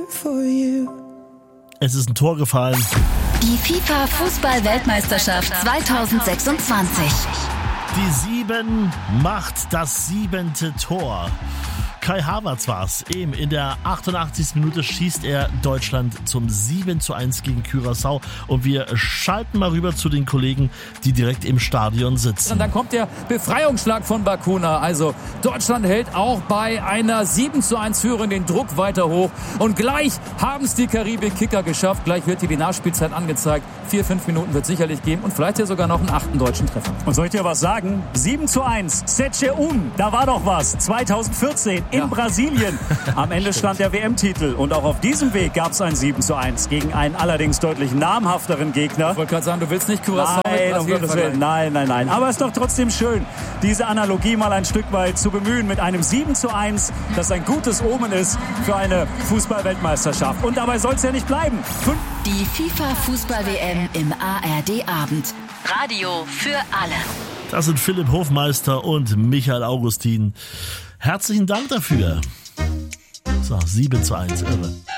for you. Es ist ein Tor gefallen. Die FIFA-Fußball-Weltmeisterschaft 2026. Die 7 macht das 7. Tor. Kai Havertz war's. Eben in der 88. Minute schießt er Deutschland zum 7:1 gegen Curaçao. Und wir schalten mal rüber zu den Kollegen, die direkt im Stadion sitzen. Und dann kommt der Befreiungsschlag von Bacuna. Also Deutschland hält auch bei einer 7:1 Führung den Druck weiter hoch. Und gleich haben es die Karibik-Kicker geschafft. Gleich wird hier die Nachspielzeit angezeigt. 4-5 Minuten wird sicherlich geben und vielleicht ja sogar noch einen 8. deutschen Treffer. Und soll ich dir was sagen? 7:1. Secheum, da war doch was. 2014 in Brasilien. Am Ende stand der WM-Titel. Und auch auf diesem Weg gab es ein 7:1 gegen einen allerdings deutlich namhafteren Gegner. Ich wollte gerade sagen, du willst nicht Curaçao mit Nein, um Gottes Willen. Nein. Aber es ist doch trotzdem schön, diese Analogie mal ein Stück weit zu bemühen mit einem 7:1, das ein gutes Omen ist für eine Fußball-Weltmeisterschaft. Und dabei soll es ja nicht bleiben. Die FIFA-Fußball-WM im ARD-Abend. Radio für alle. Das sind Philipp Hofmeister und Michael Augustin. Herzlichen Dank dafür. So, 7:1, irre.